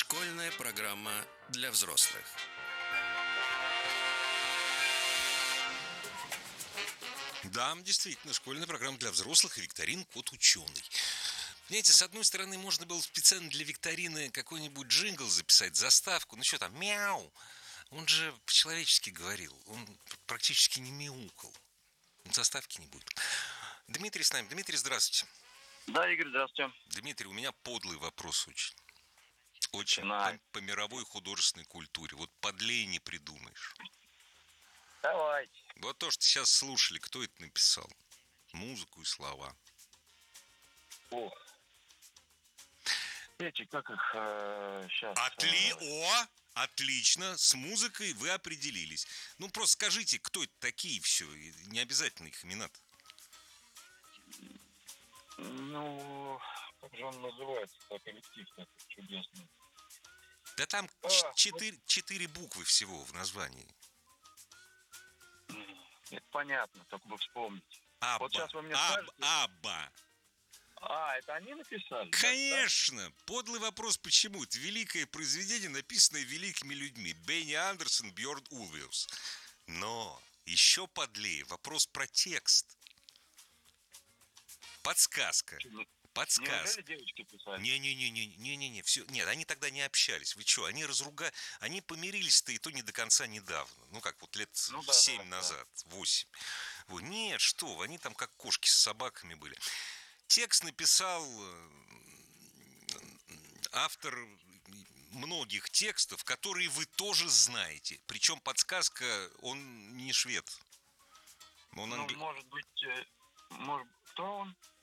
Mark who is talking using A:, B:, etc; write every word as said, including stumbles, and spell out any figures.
A: Школьная программа для взрослых.
B: Да, действительно, школьная программа для взрослых и викторин «Кот ученый». Понимаете, с одной стороны, можно было специально для викторины какой-нибудь джингл записать, заставку, ну что там, мяу. Он же по-человечески говорил, он практически не мяукал. Заставки не будет. Дмитрий с нами. Дмитрий, здравствуйте.
C: Да, Игорь, здравствуйте.
B: Дмитрий, у меня подлый вопрос очень. Очень
C: На.
B: по, по мировой художественной культуре. Вот подлее не придумаешь.
C: Давайте.
B: Вот то, что сейчас слушали, кто это написал? Музыку и слова.
C: Ох. Эти, как их э, сейчас...
B: Отли...
C: Э...
B: О! Отлично, с музыкой вы определились. Ну, просто скажите, кто это такие, все, не обязательно их имена-то.
C: Ну, как же он называется, коллектив такой чудесный.
B: Да там
C: а,
B: четыре, вот... четыре буквы всего в названии.
C: Это понятно, только бы вспомнить.
B: Абба,
C: вот сейчас вы мне
B: Аб,
C: скажете...
B: Абба.
C: А, это они написали?
B: Конечно! Да? Подлый вопрос, почему? Это великое произведение, написанное великими людьми. Бенни Андерсон, Бьорн Улвиус. Но еще подлее вопрос про текст. Подсказка. Подсказка.
C: Неужели девочки писали?
B: Не-не-не-не-не-не-не. Все. Нет, они тогда не общались. Вы что, они разруга... Они помирились-то и то не до конца недавно. Ну, как вот лет
C: ну, да,
B: семь
C: да,
B: назад,
C: да.
B: восемь. Вот. Нет, что вы, они там как кошки с собаками были. Текст написал автор многих текстов, которые вы тоже знаете. Причем подсказка, он не швед. Он
C: ну,
B: англи...
C: может быть, может, кто он?